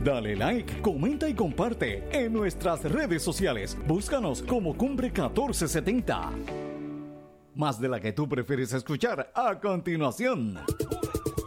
Dale like, comenta y comparte en nuestras redes sociales. Búscanos como Cumbre 1470. Más de la que tú prefieres escuchar a continuación.